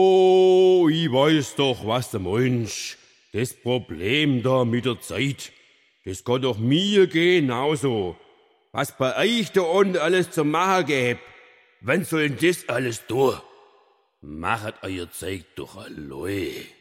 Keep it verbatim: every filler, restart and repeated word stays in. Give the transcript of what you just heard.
Oh, ich weiß doch, was du meinst. Das Problem da mit der Zeit, das geht doch mir genauso. Was bei euch da unten alles zu machen gäbe, wann soll denn das alles durch? Machet euer Zeug doch allein.